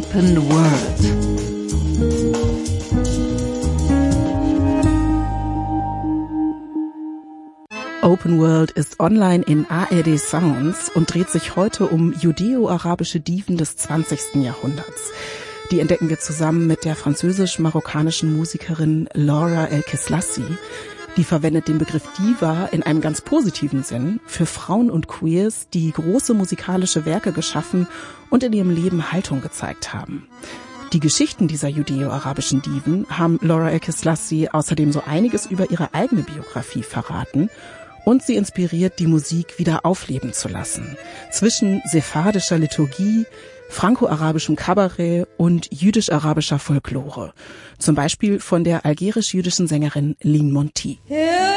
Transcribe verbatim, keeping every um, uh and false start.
Open World. Open World ist online in A R D Sounds und dreht sich heute um judäo-arabische Diven des zwanzigsten Jahrhunderts. Die entdecken wir zusammen mit der französisch-marokkanischen Musikerin Laura El-Kislassi. Die verwendet den Begriff Diva in einem ganz positiven Sinn für Frauen und Queers, die große musikalische Werke geschaffen und in ihrem Leben Haltung gezeigt haben. Die Geschichten dieser judäo-arabischen Diven haben Laura El-Kislassi außerdem so einiges über ihre eigene Biografie verraten. Und sie inspiriert, die Musik wieder aufleben zu lassen. Zwischen sephardischer Liturgie, franco-arabischem Kabarett und jüdisch-arabischer Folklore. Zum Beispiel von der algerisch-jüdischen Sängerin Lynn Monty. Yeah.